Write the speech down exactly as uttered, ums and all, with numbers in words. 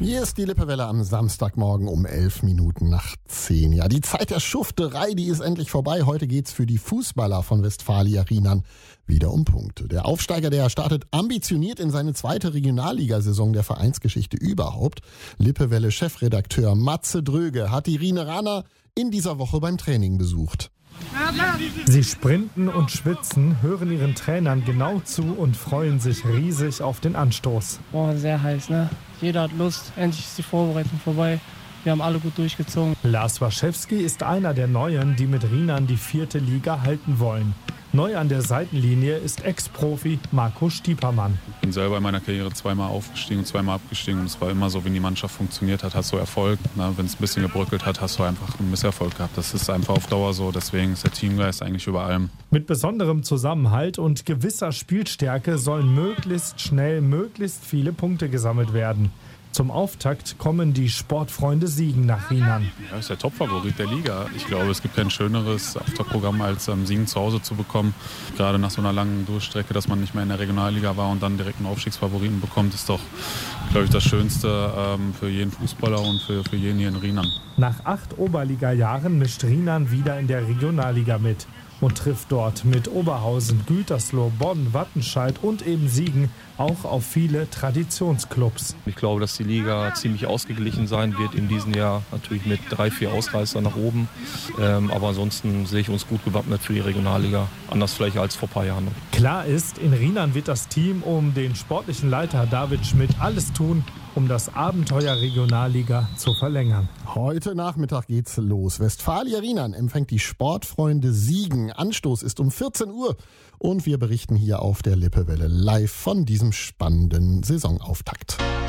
Hier ist die Lippewelle am Samstagmorgen um elf Minuten nach zehn. Ja, die Zeit der Schufterei, die ist endlich vorbei. Heute geht's für die Fußballer von Westfalia Rheinland wieder um Punkte. Der Aufsteiger, der startet ambitioniert in seine zweite Regionalligasaison der Vereinsgeschichte überhaupt. Lippewelle-Chefredakteur Matze Dröge hat die Rhieneraner in dieser Woche beim Training besucht. Sie sprinten und schwitzen, hören ihren Trainern genau zu und freuen sich riesig auf den Anstoß. Oh, sehr heiß, ne? Jeder hat Lust. Endlich ist die Vorbereitung vorbei. Wir haben alle gut durchgezogen. Lars Waschewski ist einer der Neuen, die mit Rheinland die vierte Liga halten wollen. Neu an der Seitenlinie ist Ex-Profi Marco Stiepermann. Ich bin selber in meiner Karriere zweimal aufgestiegen und zweimal abgestiegen. Und es war immer so, wenn die Mannschaft funktioniert hat, hast du Erfolg. Wenn es ein bisschen gebröckelt hat, hast du einfach einen Misserfolg gehabt. Das ist einfach auf Dauer so. Deswegen ist der Teamgeist eigentlich über allem. Mit besonderem Zusammenhalt und gewisser Spielstärke sollen möglichst schnell möglichst viele Punkte gesammelt werden. Zum Auftakt kommen die Sportfreunde Siegen nach Rheinland. Ja, ist der Topfavorit der Liga. Ich glaube, es gibt kein schöneres Auftaktprogramm, als ähm, Siegen zu Hause zu bekommen. Gerade nach so einer langen Durchstrecke, dass man nicht mehr in der Regionalliga war und dann direkt einen Aufstiegsfavoriten bekommt, ist doch, glaube ich, das Schönste ähm, für jeden Fußballer und für, für jeden hier in Rheinland. Nach acht Oberliga-Jahren mischt Rheinland wieder in der Regionalliga mit und trifft dort mit Oberhausen, Gütersloh, Bonn, Wattenscheid und eben Siegen auch auf viele Traditionsclubs. Ich glaube, dass die Liga ziemlich ausgeglichen sein wird in diesem Jahr. Natürlich mit drei, vier Ausreißern nach oben. Ähm, aber ansonsten sehe ich uns gut gewappnet für die Regionalliga. Anders vielleicht als vor ein paar Jahren. Klar ist, in Rheinland wird das Team um den sportlichen Leiter David Schmidt alles tun, um das Abenteuer Regionalliga zu verlängern. Heute Nachmittag geht's los. Westfalia Rheinland empfängt die Sportfreunde Siegen. Anstoß ist um vierzehn Uhr und wir berichten hier auf der Lippewelle live von diesem spannenden Saisonauftakt.